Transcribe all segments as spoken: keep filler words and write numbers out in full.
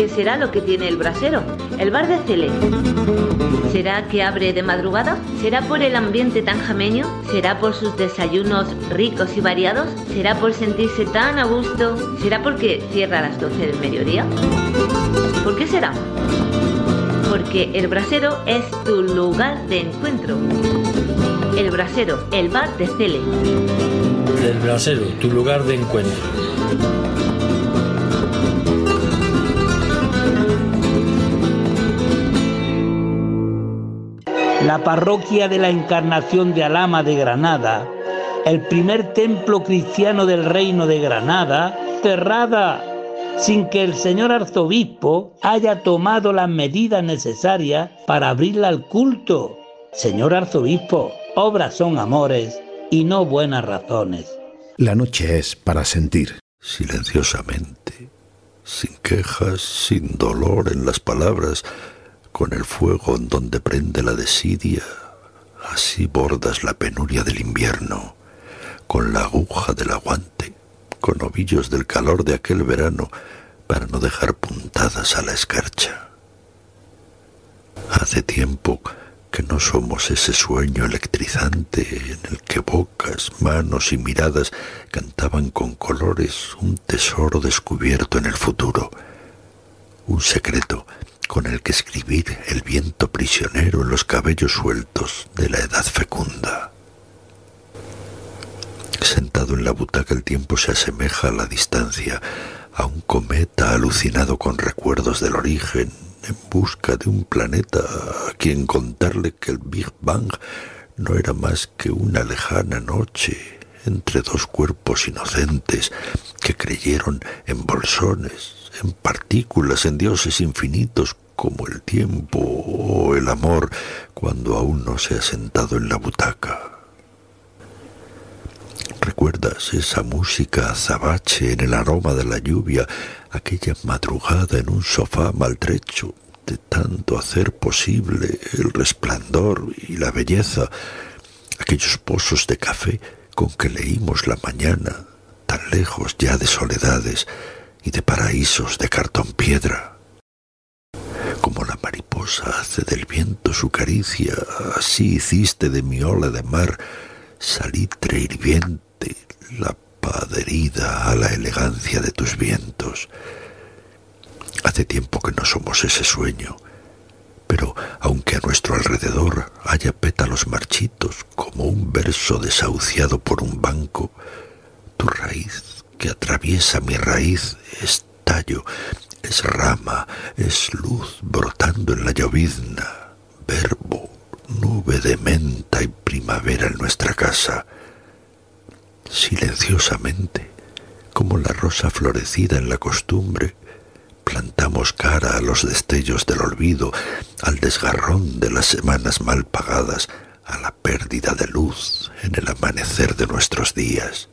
¿Qué será lo que tiene el brasero? El bar de Cele. ¿Será que abre de madrugada? ¿Será por el ambiente tan jameño? ¿Será por sus desayunos ricos y variados? ¿Será por sentirse tan a gusto? ¿Será porque cierra a las doce del mediodía? ¿Por qué será? Porque el brasero es tu lugar de encuentro. El brasero, el bar de Cele. El brasero, tu lugar de encuentro. La parroquia de la Encarnación de Alhama de Granada, el primer templo cristiano del Reino de Granada, cerrada sin que el señor arzobispo haya tomado las medidas necesarias para abrirla al culto. Señor arzobispo, obras son amores y no buenas razones. La noche es para sentir. Silenciosamente, sin quejas, sin dolor en las palabras, con el fuego en donde prende la desidia, así bordas la penuria del invierno, con la aguja del aguante, con ovillos del calor de aquel verano, para no dejar puntadas a la escarcha. Hace tiempo que no somos ese sueño electrizante en el que bocas, manos y miradas cantaban con colores un tesoro descubierto en el futuro, un secreto con el que escribir el viento prisionero en los cabellos sueltos de la edad fecunda. Sentado en la butaca, el tiempo se asemeja a la distancia, a un cometa alucinado con recuerdos del origen, en busca de un planeta a quien contarle que el Big Bang no era más que una lejana noche entre dos cuerpos inocentes que creyeron en bolsones, en partículas, en dioses infinitos como el tiempo o el amor, cuando aún no se ha sentado en la butaca. ¿Recuerdas esa música azabache en el aroma de la lluvia, aquella madrugada en un sofá maltrecho de tanto hacer posible el resplandor y la belleza, aquellos pozos de café con que leímos la mañana, tan lejos ya de soledades y de paraísos de cartón piedra? Como la mariposa hace del viento su caricia, así hiciste de mi ola de mar salitre hirviente, la adherida a la elegancia de tus vientos. Hace tiempo que no somos ese sueño, pero aunque a nuestro alrededor haya pétalos marchitos como un verso desahuciado por un banco, tu raíz que atraviesa mi raíz es tallo, es rama, es luz brotando en la llovizna, verbo, nube de menta y primavera en nuestra casa. Silenciosamente, como la rosa florecida en la costumbre, plantamos cara a los destellos del olvido, al desgarrón de las semanas mal pagadas, a la pérdida de luz en el amanecer de nuestros días.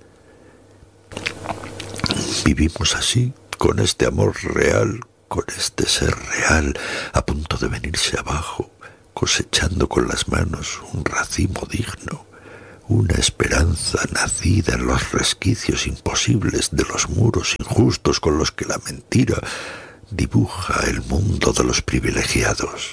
Vivimos así, con este amor real, con este ser real, a punto de venirse abajo, cosechando con las manos un racimo digno, una esperanza nacida en los resquicios imposibles de los muros injustos con los que la mentira dibuja el mundo de los privilegiados.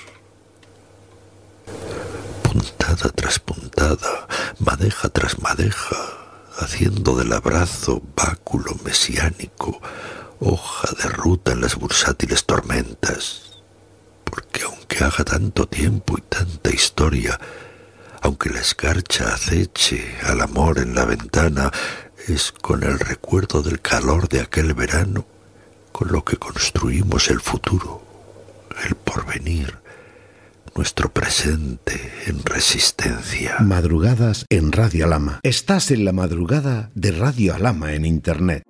Puntada tras puntada, madeja tras madeja, haciendo del abrazo báculo mesiánico, hoja de ruta en las bursátiles tormentas, porque aunque haga tanto tiempo y tanta historia, aunque la escarcha aceche al amor en la ventana, es con el recuerdo del calor de aquel verano con lo que construimos el futuro, el porvenir, nuestro presente en resistencia. Madrugadas en Radio Alhama. Estás en la madrugada de Radio Alhama en Internet.